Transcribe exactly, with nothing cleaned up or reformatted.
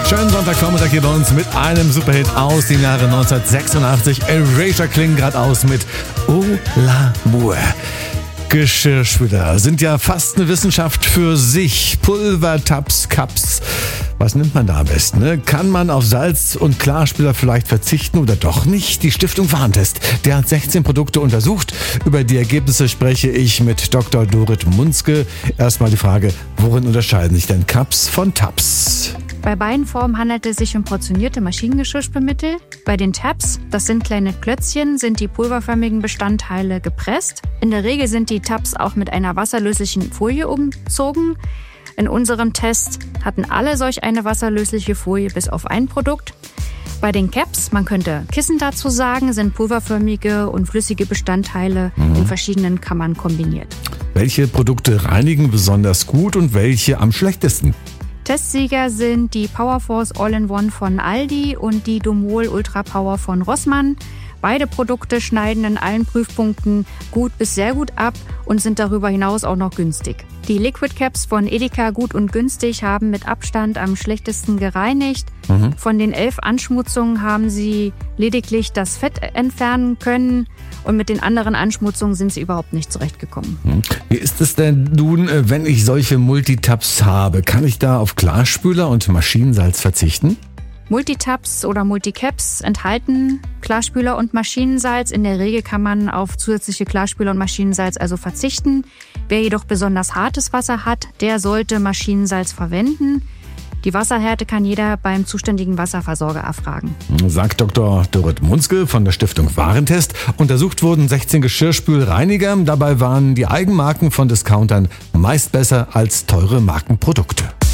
Schönen Sonntagvormittag hier bei uns mit einem Superhit aus dem Jahre neunzehnhundertsechsundachtzig. Erasure klingen gerade aus mit Oh l'amour. Geschirrspüler sind ja fast eine Wissenschaft für sich. Pulver, Tabs, Cups. Was nimmt man da am besten? Ne? Kann man auf Salz- und Klarspüler vielleicht verzichten oder doch nicht? Die Stiftung Warentest, der hat sechzehn Produkte untersucht. Über die Ergebnisse spreche ich mit Doktor Dorit Munzke. Erstmal die Frage, worin unterscheiden sich denn Cups von Tabs? Bei beiden Formen handelt es sich um portionierte Maschinengeschirrspülmittel. Bei den Tabs, das sind kleine Klötzchen, sind die pulverförmigen Bestandteile gepresst. In der Regel sind die Tabs auch mit einer wasserlöslichen Folie umzogen. In unserem Test hatten alle solch eine wasserlösliche Folie bis auf ein Produkt. Bei den Caps, man könnte Kissen dazu sagen, sind pulverförmige und flüssige Bestandteile mhm. in verschiedenen Kammern kombiniert. Welche Produkte reinigen besonders gut und welche am schlechtesten? Testsieger sind die Powerforce All-in-One von Aldi und die Domol Ultra Power von Rossmann. Beide Produkte schneiden in allen Prüfpunkten gut bis sehr gut ab und sind darüber hinaus auch noch günstig. Die Liquid Caps von Edeka Gut und Günstig haben mit Abstand am schlechtesten gereinigt. Mhm. Von den elf Anschmutzungen haben sie lediglich das Fett entfernen können und mit den anderen Anschmutzungen sind sie überhaupt nicht zurechtgekommen. Mhm. Wie ist es denn nun, wenn ich solche Multitabs habe? Kann ich da auf Klarspüler und Maschinensalz verzichten? Multitabs oder Multicaps enthalten Klarspüler und Maschinensalz. In der Regel kann man auf zusätzliche Klarspüler und Maschinensalz also verzichten. Wer jedoch besonders hartes Wasser hat, der sollte Maschinensalz verwenden. Die Wasserhärte kann jeder beim zuständigen Wasserversorger erfragen. Sagt Doktor Dorit Munzke von der Stiftung Warentest. Untersucht wurden sechzehn Geschirrspülreiniger. Dabei waren die Eigenmarken von Discountern meist besser als teure Markenprodukte.